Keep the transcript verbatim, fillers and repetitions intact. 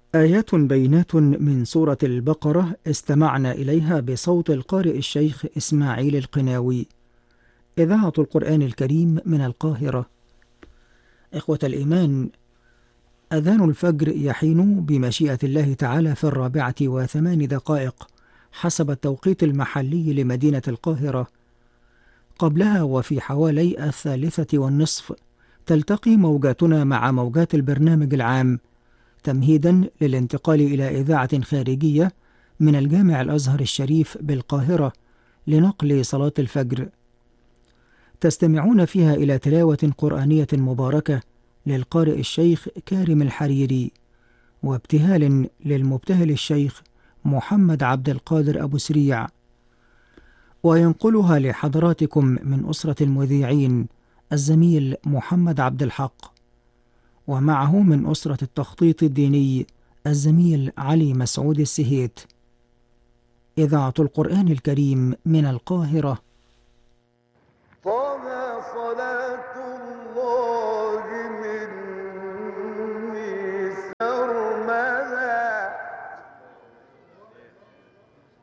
آيات بينات من سورة البقرة استمعنا إليها بصوت القارئ الشيخ إسماعيل القناوي. إذاعة القرآن الكريم من القاهرة. إخوة الإيمان، أذان الفجر يحين بمشيئة الله تعالى في الرابعة وثمان دقائق حسب التوقيت المحلي لمدينة القاهرة. قبلها وفي حوالي الثالثة والنصف تلتقي موجاتنا مع موجات البرنامج العام، تمهيدا للانتقال إلى إذاعة خارجية من الجامع الأزهر الشريف بالقاهرة لنقل صلاة الفجر. تستمعون فيها إلى تلاوة قرآنية مباركة للقارئ الشيخ كارم الحريري، وابتهال للمبتهل الشيخ محمد عبد القادر أبو سريع، وينقلها لحضراتكم من أسرة المذيعين الزميل محمد عبد الحق، ومعه من أسرة التخطيط الديني الزميل علي مسعود السهيت. إذاعة القرآن الكريم من القاهرة. طه صلاة الله